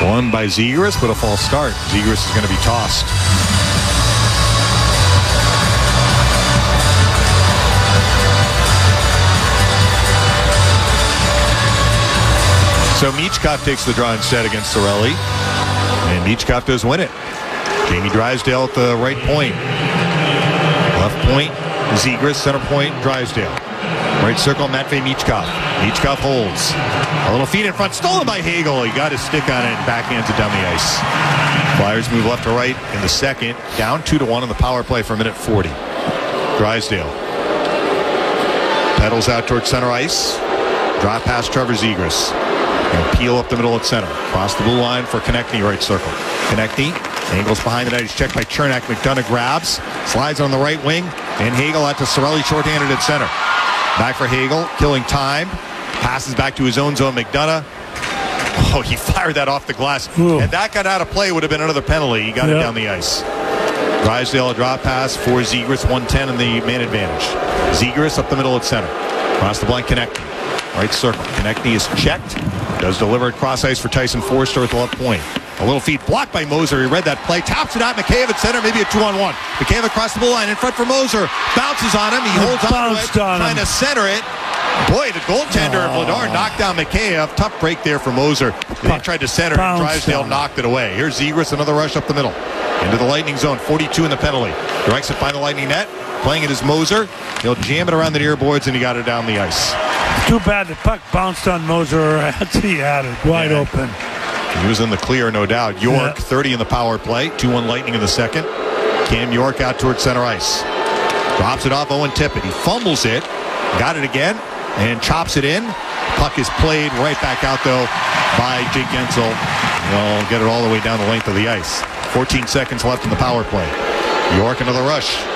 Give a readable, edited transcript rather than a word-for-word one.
Won by Zegras, but a false start. Zegras is going to be tossed. So Michkov takes the draw instead against Cirelli. And Michkov does win it. Jamie Drysdale at the right point. Left point, Zegras. Center point, Drysdale. Right circle, Matvei Michkov. Michkov holds. A little feed in front, stolen by Hagel. He got his stick on it and backhands it down the ice. Flyers move left to right in the second. Down 2-1 on the power play for a minute 40. Drysdale pedals out towards center ice. Drop past Trevor Zegras. And peel up the middle at center. Cross the blue line for Konechny, right circle. Konechny angles behind the net. He's checked by Chernak. McDonough grabs. Slides on the right wing. And Hagel out to Cirelli, shorthanded at center. Back for Hagel, killing time. Passes back to his own zone. McDonough. Oh, he fired that off the glass. Ooh. And that got out of play. Would have been another penalty. He got it down the ice. Drysdale, a drop pass for Zegras. 110 in the man advantage. Zegras up the middle at center. Across the blank, Konechny. Right circle. Konechny is checked. Does deliver it cross ice for Tyson Forster at the left point. A little feed blocked by Moser. He read that play. Taps it out. Mikheyev at center. Maybe a 2-on-1. Mikheyev across the blue line in front for Moser. Bounces on him. He holds on to it. Trying to center it. Boy, the goaltender Vladar knocked down Mikheyev. Tough break there for Moser. They tried to center it. Drysdale knocked it away. Here's Zegras. Another rush up the middle. Into the Lightning zone. 42 in the penalty. Directs it by the Lightning net. Playing it as Moser. He'll jam it around the near boards and he got it down the ice. Too bad the puck bounced on Moser. He had it wide open. He was in the clear, no doubt. York, 30 in the power play. 2-1 Lightning in the second. Cam York out towards center ice. Drops it off Owen Tippett. He fumbles it. Got it again. And chops it in. Puck is played right back out, though, by Jake Guentzel. He'll get it all the way down the length of the ice. 14 seconds left in the power play. York, another rush.